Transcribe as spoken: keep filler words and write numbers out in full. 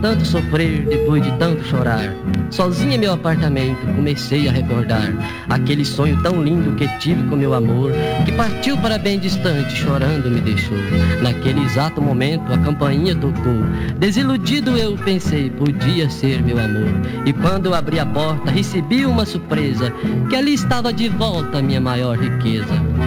tanto sofrer, depois de tanto chorar, sozinha em meu apartamento, comecei a recordar aquele sonho tão lindo que tive com meu amor, que partiu para bem distante, chorando me deixou. Naquele exato momento a campainha tocou. Desiludido eu pensei, podia ser meu amor. E quando eu abri a porta, recebi uma surpresa, que ali estava de volta a minha maior riqueza.